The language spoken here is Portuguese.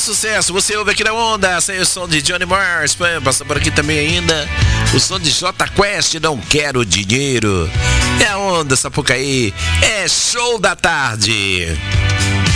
sucesso, você ouve aqui na Onda. Saiu o som de Johnny Mars, passa por aqui também ainda o som de Jota Quest, Não Quero Dinheiro. É a Onda, Sapucaí, é show da tarde.